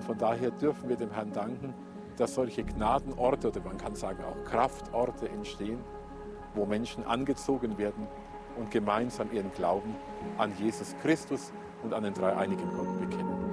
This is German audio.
Und von daher dürfen wir dem Herrn danken, dass solche Gnadenorte oder man kann sagen auch Kraftorte entstehen, wo Menschen angezogen werden und gemeinsam ihren Glauben an Jesus Christus und an den dreieinigen Gott bekennen.